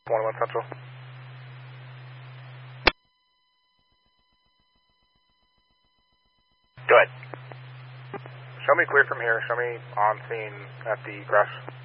101 Central. Go ahead. Show me clear from here. Show me on scene at the crash.